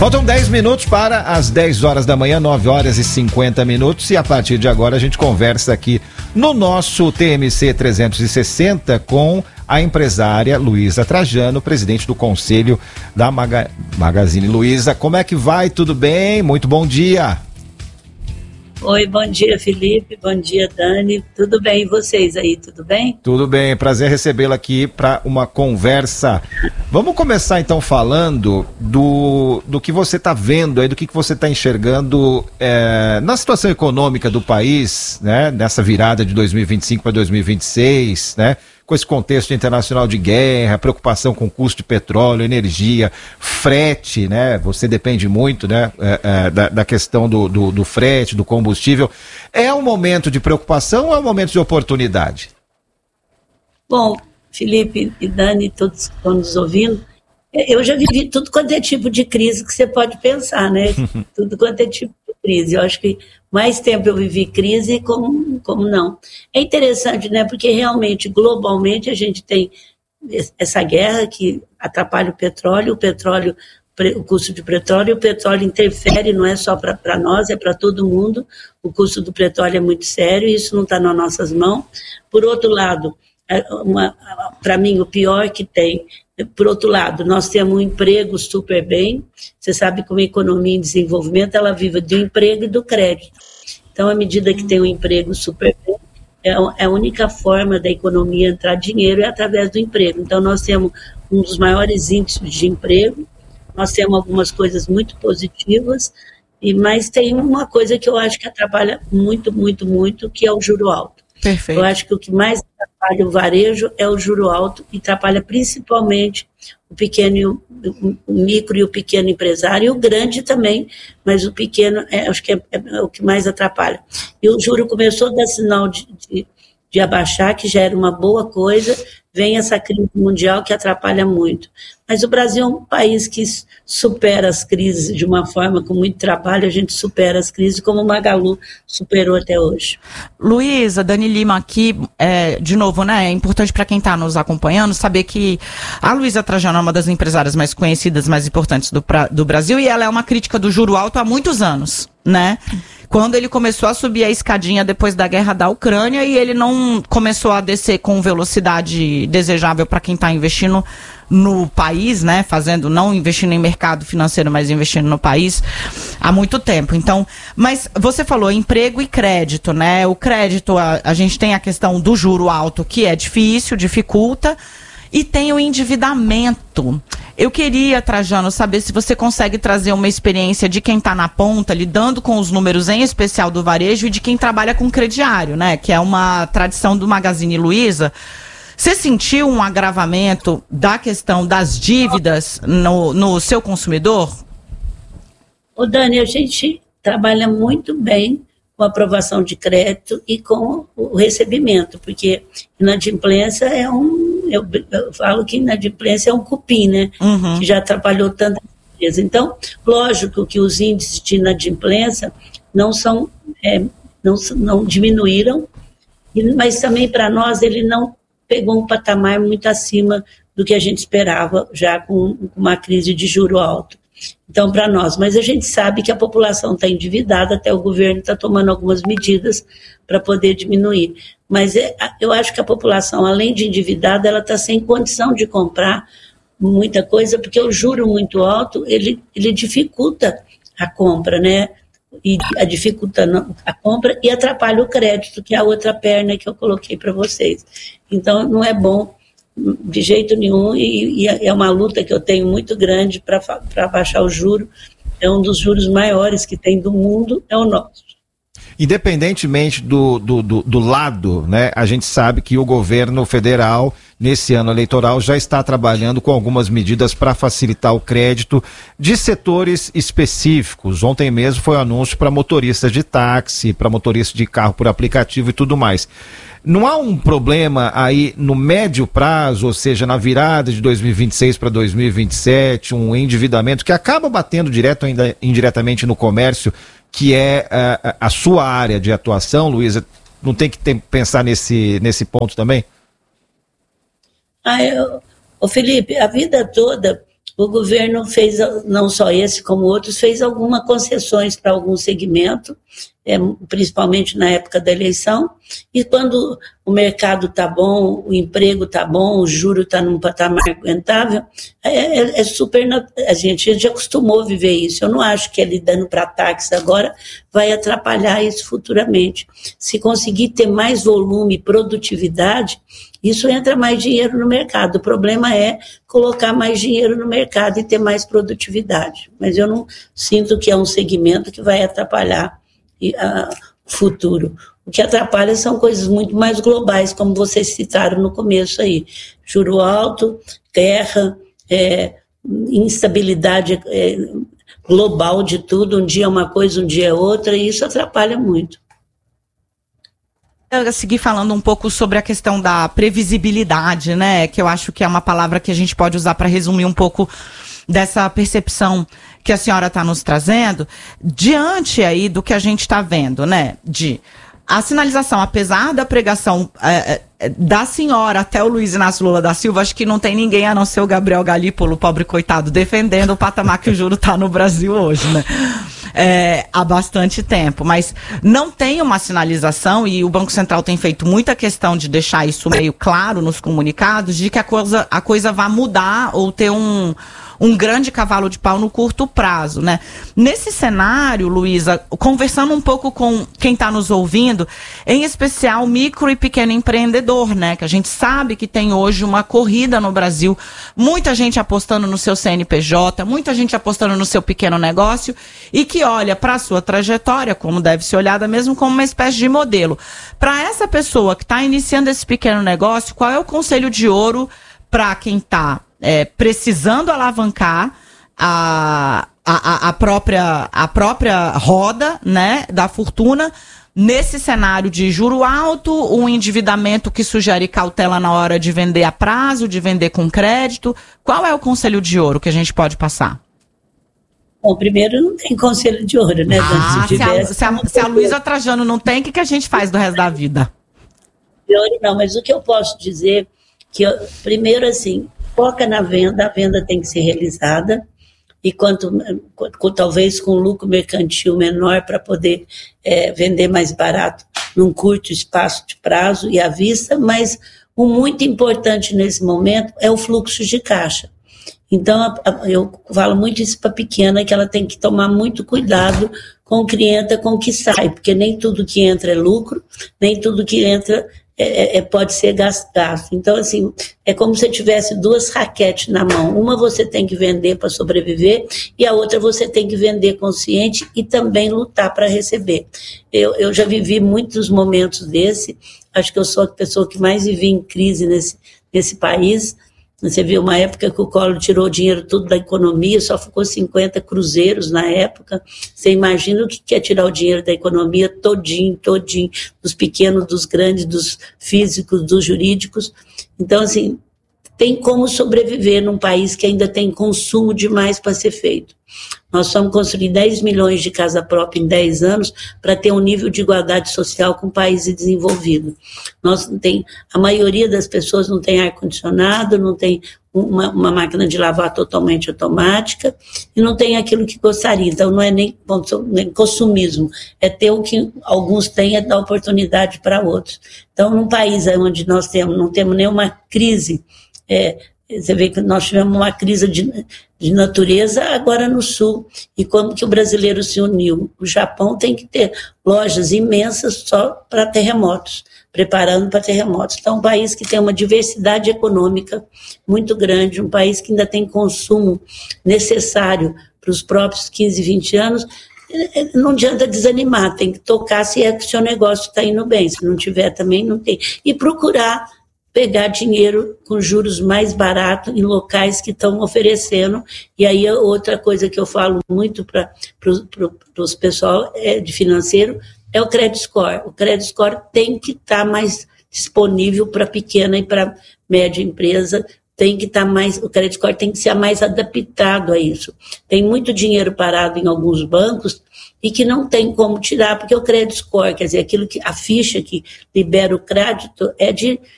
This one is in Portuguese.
Faltam 10 minutos para as 10 horas da manhã, 9 horas e 50 minutos. E a partir de agora a gente conversa aqui no nosso TMC 360 com a empresária Luísa Trajano, presidente do Conselho da Magazine Luiza. Como é que vai? Tudo bem? Muito bom dia. Oi, bom dia, Felipe, bom dia, Dani, tudo bem, e vocês aí, tudo bem? Tudo bem, prazer recebê-la aqui para uma conversa. Vamos começar então falando do que você está vendo aí, do que você está enxergando na situação econômica do país, né, nessa virada de 2025 para 2026, né? Com esse contexto internacional de guerra, preocupação com o custo de petróleo, energia, frete, né? Você depende muito, né? Da questão do frete, do combustível. É um momento de preocupação ou é um momento de oportunidade? Bom, Felipe e Dani, todos que estão nos ouvindo, eu já vivi tudo quanto é tipo de crise que você pode pensar, né? Tudo quanto é tipo de crise. Eu acho que mais tempo eu vivi crise como não. É interessante, né? Porque realmente, globalmente, a gente tem essa guerra que atrapalha o custo de petróleo, e o petróleo interfere, não é só para nós, é para todo mundo. O custo do petróleo é muito sério, isso não está nas nossas mãos. Por outro lado, para mim, o pior que tem, por outro lado, nós temos um emprego super bem. Você sabe que uma economia em desenvolvimento, ela vive do emprego e do crédito. Então, à medida que tem um emprego super bem, a única forma da economia entrar dinheiro é através do emprego. Então, nós temos um dos maiores índices de emprego, nós temos algumas coisas muito positivas, mas tem uma coisa que eu acho que atrapalha muito, muito, muito, que é o juro alto. Perfeito. Eu acho que o que mais atrapalha o varejo é o juro alto e atrapalha principalmente o pequeno, o micro e o pequeno empresário, e o grande também, mas o pequeno acho que é o que mais atrapalha. E o juro começou a dar sinal de abaixar, que já era uma boa coisa, vem essa crise mundial que atrapalha muito. Mas o Brasil é um país que supera as crises de uma forma, com muito trabalho, a gente supera as crises, como o Magalu superou até hoje. Luísa, Dani Lima aqui, de novo, né, é importante para quem está nos acompanhando saber que a Luísa Trajano é uma das empresárias mais conhecidas, mais importantes do Brasil, e ela é uma crítica do juro alto há muitos anos, né? Quando ele começou a subir a escadinha depois da guerra da Ucrânia, e ele não começou a descer com velocidade desejável para quem está investindo no país, né, não investindo em mercado financeiro, mas investindo no país há muito tempo. Então, mas você falou emprego e crédito, né? O crédito, a gente tem a questão do juro alto, que é difícil, dificulta, e tem o endividamento. Eu queria, Trajano, saber se você consegue trazer uma experiência de quem está na ponta, lidando com os números, em especial do varejo, e de quem trabalha com crediário, né? Que é uma tradição do Magazine Luiza. Você sentiu um agravamento da questão das dívidas no seu consumidor? Ô Dani, a gente trabalha muito bem com a aprovação de crédito e com o recebimento, porque inadimplência eu falo que inadimplência é um cupim, né? Uhum. Que já atrapalhou tanta coisa. Então, lógico que os índices de inadimplência não diminuíram, mas também para nós ele não pegou um patamar muito acima do que a gente esperava, já com uma crise de juro alto. Então, para nós, mas a gente sabe que a população está endividada, até o governo está tomando algumas medidas para poder diminuir. Mas eu acho que a população, além de endividada, ela está sem condição de comprar muita coisa, porque o juro muito alto, ele dificulta a compra, né? E dificulta a compra e atrapalha o crédito, que é a outra perna que eu coloquei para vocês. Então, não é bom de jeito nenhum, e é uma luta que eu tenho muito grande para baixar o juro. É um dos juros maiores que tem do mundo, é o nosso. Independentemente do lado, né, a gente sabe que o governo federal, nesse ano eleitoral, já está trabalhando com algumas medidas para facilitar o crédito de setores específicos. Ontem mesmo foi o anúncio para motoristas de táxi, para motoristas de carro por aplicativo e tudo mais. Não há um problema aí no médio prazo, ou seja, na virada de 2026 para 2027, um endividamento que acaba batendo direto ou indiretamente no comércio, que é a sua área de atuação, Luísa? Não tem que pensar nesse ponto também? Felipe, a vida toda o governo fez, não só esse como outros, fez algumas concessões para algum segmento, principalmente na época da eleição, e quando o mercado está bom, o emprego está bom, o juro está num patamar aguentável, super, a gente já acostumou a viver isso. Eu não acho que ele dando para táxi agora vai atrapalhar isso futuramente. Se conseguir ter mais volume e produtividade, isso entra mais dinheiro no mercado. O problema é colocar mais dinheiro no mercado e ter mais produtividade. Mas eu não sinto que é um segmento que vai atrapalhar o futuro. O que atrapalha são coisas muito mais globais, como vocês citaram no começo aí. Juro alto, guerra, instabilidade global de tudo, um dia é uma coisa, um dia é outra, e isso atrapalha muito. Eu segui falando um pouco sobre a questão da previsibilidade, né? Que eu acho que é uma palavra que a gente pode usar para resumir um pouco dessa percepção que a senhora está nos trazendo, diante aí do que a gente está vendo, né? De a sinalização, apesar da pregação da senhora até o Luiz Inácio Lula da Silva, acho que não tem ninguém a não ser o Gabriel Galípolo, pobre coitado, defendendo o patamar que o juro está no Brasil hoje, né? Há bastante tempo, mas não tem uma sinalização, e o Banco Central tem feito muita questão de deixar isso meio claro nos comunicados, de que a coisa vai mudar ou ter um grande cavalo de pau no curto prazo, né? Nesse cenário, Luísa, conversando um pouco com quem está nos ouvindo, em especial micro e pequeno empreendedor, né? Que a gente sabe que tem hoje uma corrida no Brasil, muita gente apostando no seu CNPJ, muita gente apostando no seu pequeno negócio e que olha para a sua trajetória, como deve ser olhada mesmo, como uma espécie de modelo. Para essa pessoa que está iniciando esse pequeno negócio, qual é o conselho de ouro para quem está precisando alavancar a própria roda, né, da fortuna, nesse cenário de juro alto, um endividamento que sugere cautela na hora de vender a prazo, de vender com crédito? Qual é o conselho de ouro que a gente pode passar? Bom, primeiro não tem conselho de ouro, né? Se a Luísa Trajano não tem, o que a gente faz do resto da vida? De ouro não, mas o que eu posso dizer, primeiro assim, foca na venda, a venda tem que ser realizada, e talvez com lucro mercantil menor para poder vender mais barato num curto espaço de prazo e à vista, mas o muito importante nesse momento é o fluxo de caixa. Então, eu falo muito isso para a pequena, que ela tem que tomar muito cuidado com o cliente, com o que sai, porque nem tudo que entra é lucro, nem tudo que entra pode ser gasto. Então, assim, é como se tivesse duas raquetes na mão. Uma você tem que vender para sobreviver e a outra você tem que vender consciente e também lutar para receber. Eu já vivi muitos momentos desse. Acho que eu sou a pessoa que mais vivi em crise nesse país. Você viu uma época que o Collor tirou o dinheiro tudo da economia, só ficou 50 cruzeiros na época. Você imagina o que é tirar o dinheiro da economia todinho, dos pequenos, dos grandes, dos físicos, dos jurídicos. Então, assim, tem como sobreviver num país que ainda tem consumo demais para ser feito. Nós vamos construir 10 milhões de casa própria em 10 anos para ter um nível de igualdade social com países desenvolvidos. A maioria das pessoas não tem ar-condicionado, não tem uma máquina de lavar totalmente automática e não tem aquilo que gostaria. Então, não é nem consumismo, é ter o que alguns têm, é dar oportunidade para outros. Então, num país onde nós não temos nenhuma crise, você vê que nós tivemos uma crise de natureza agora no sul, e como que o brasileiro se uniu? O Japão tem que ter lojas imensas só para terremotos, preparando para terremotos. Então, um país que tem uma diversidade econômica muito grande, um país que ainda tem consumo necessário para os próprios 15, 20 anos, não adianta desanimar, tem que tocar se o seu negócio está indo bem, se não tiver também não tem. E procurar pegar dinheiro com juros mais baratos em locais que estão oferecendo. E aí outra coisa que eu falo muito para os pessoal de financeiro é o credit score. O credit score tem que estar mais disponível para pequena e para média empresa, tem que estar mais, o credit score tem que ser mais adaptado a isso. Tem muito dinheiro parado em alguns bancos e que não tem como tirar, porque o credit score, quer dizer, a ficha que libera o crédito é de